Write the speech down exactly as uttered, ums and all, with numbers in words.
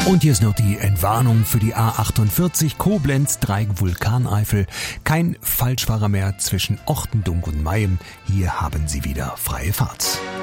Und hier ist noch die Entwarnung für die A achtundvierzig Koblenz-Dreieck Vulkaneifel. Kein Falschfahrer mehr zwischen Ortendunk und Mayem. Hier haben Sie wieder freie Fahrt.